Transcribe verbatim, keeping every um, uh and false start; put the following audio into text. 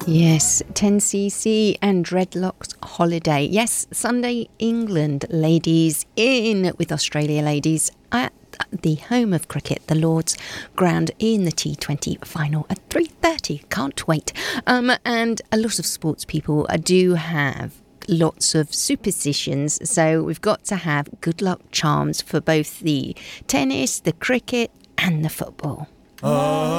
Yes, ten C C and Dreadlocks Holiday. Yes, Sunday England ladies in with Australia ladies at the home of cricket, the Lord's Ground, in the T twenty final at three thirty. Can't wait. Um, and a lot of sports people do have lots of superstitions, so we've got to have good luck charms for both the tennis, the cricket and the football. Oh.